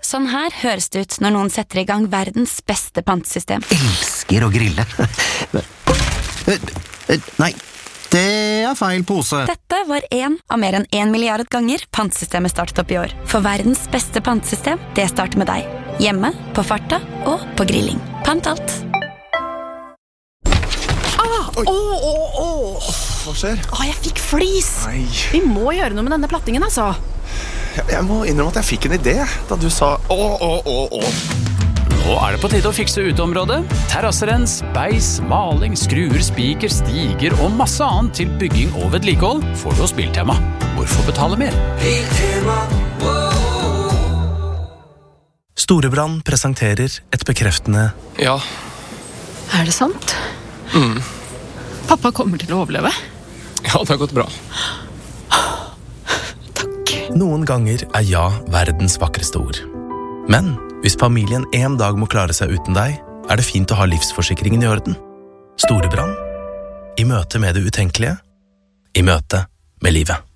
Sånn her høres det ut når noen setter i gang verdens beste pantesystem. Elsker å grille. Nei, det feil pose. Dette var en av mer enn 1 milliard ganger pantesystemet startet opp i år. For verdens beste pantesystem, det starter med deg. Hjemme, på farta og på grilling. Pant alt. Hva skjer? Jeg fikk flis. Nei. Vi må gjøre noe med denne plattingen, altså. Jeg må innrømme at jeg fikk en idé da du sa Nå det på tide å fikse uteområdet. Terrasserens, beis, maling, skruer, spiker, stiger og masse annet til bygging og vedlikehold får du hos Biltema. Hvorfor betale mer? Storebrand presenterer et bekreftende Ja. Er det sant? Pappa kommer til å overleve. Ja, det har gått bra. Noen ganger ja verdens vakreste ord. Men hvis familien en dag må klare seg uten deg, det fint å ha livsforsikringen i orden. Storebrand. I møte med det utenkelige. I møte med livet.